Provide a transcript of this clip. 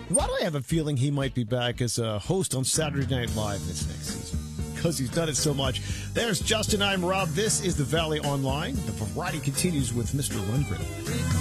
Why do I have a feeling he might be back as a host on Saturday Night Live this next season? Because he's done it so much. There's Justin. I'm Rob. This is the Valley Online. The variety continues with Mr. Lundgren.